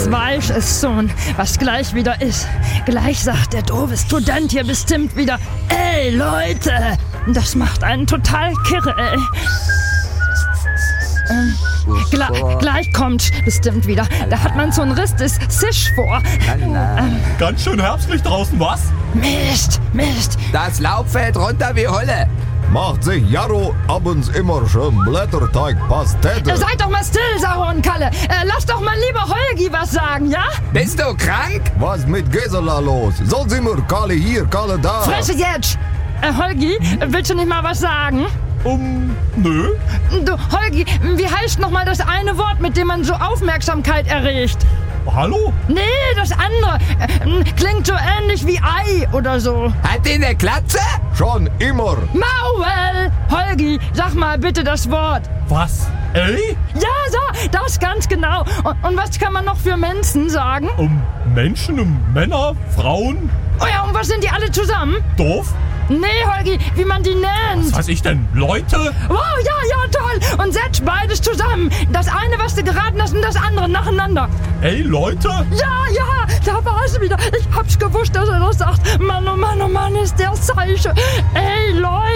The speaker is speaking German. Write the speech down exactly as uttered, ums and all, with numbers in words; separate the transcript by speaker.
Speaker 1: Das weiß es schon, was gleich wieder ist. Gleich sagt der doofe Student hier bestimmt wieder: Ey, Leute! Das macht einen total kirre, ey. Ähm, gl- gleich kommt bestimmt wieder. Da hat man so einen Riss des Sisch vor. Ähm,
Speaker 2: Ganz schön herbstlich draußen, was?
Speaker 1: Mist, Mist.
Speaker 3: Das Laub fällt runter wie Holle.
Speaker 4: Macht sich Jarro abends immer schön Blätterteig Pastete.
Speaker 1: Äh, seid doch mal still, Saro und Kalle. Äh, lass doch mal lieber Holgi was sagen, ja?
Speaker 3: Bist du krank?
Speaker 4: Was mit Gisela los? Soll sie mir Kalle hier, Kalle da?
Speaker 1: Fresse jetzt! Äh, Holgi, willst du nicht mal was sagen?
Speaker 2: Um, nö.
Speaker 1: Du, Holgi, wie heißt noch mal das eine Wort, mit dem man so Aufmerksamkeit erregt?
Speaker 2: Hallo?
Speaker 1: Nee, das andere. Äh, klingt so ähnlich wie Ei oder so.
Speaker 3: Hat die eine Glatze?
Speaker 4: Schon immer.
Speaker 1: Maul! Holgi, sag mal bitte das Wort.
Speaker 2: Was? Ey?
Speaker 1: Ja, so, das ganz genau. Und, und was kann man noch für Menschen sagen?
Speaker 2: Um Menschen, um Männer, Frauen,
Speaker 1: Oh ja, und was sind die alle zusammen?
Speaker 2: doof?
Speaker 1: Nee, Holgi, wie man die nennt.
Speaker 2: Was weiß ich denn? Leute?
Speaker 1: Wow, ja, ja, toll. Und setz beides zusammen. Das eine, was du geraten hast, und das andere nacheinander.
Speaker 2: Ey, Leute?
Speaker 1: Ja, ja, da war es wieder. Ich hab's gewusst, dass er das sagt. Mann, oh Mann, oh Mann, ist der Zeichen. Ey, Leute.